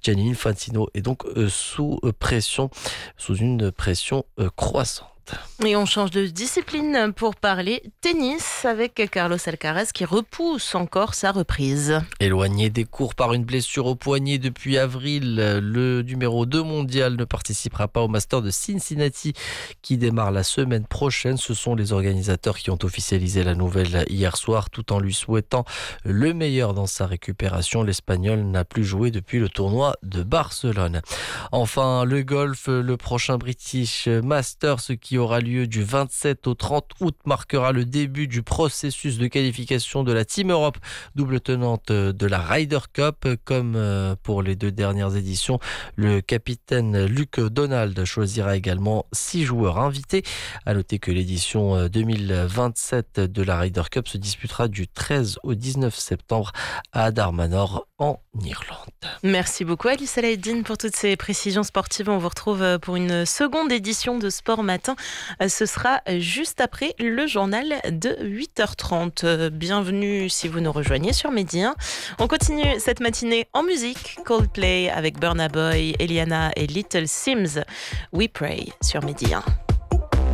Gianni Infantino est donc sous une pression croissante. Et on change de discipline pour parler tennis avec Carlos Alcaraz qui repousse encore sa reprise. Éloigné des cours par une blessure au poignet depuis avril, le numéro 2 mondial ne participera pas au Master de Cincinnati qui démarre la semaine prochaine. Ce sont les organisateurs qui ont officialisé la nouvelle hier soir tout en lui souhaitant le meilleur dans sa récupération. L'Espagnol n'a plus joué depuis le tournoi de Barcelone. Enfin, le golf, le prochain British Masters qui aura lieu du 27 au 30 août marquera le début du processus de qualification de la Team Europe, double tenante de la Ryder Cup. Comme pour les 2 dernières éditions, le capitaine Luke Donald choisira également 6 joueurs invités. À noter que l'édition 2027 de la Ryder Cup se disputera du 13 au 19 septembre à Adar Manor en Irlande. Merci beaucoup Alice Alaeddine pour toutes ces précisions sportives. On vous retrouve pour une seconde édition de Sport Matin. Ce sera juste après le journal de 8h30. Bienvenue si vous nous rejoignez sur Midi 1. On continue cette matinée en musique. Coldplay avec Burna Boy, Eliana et Little Sims. We Pray sur Midi 1.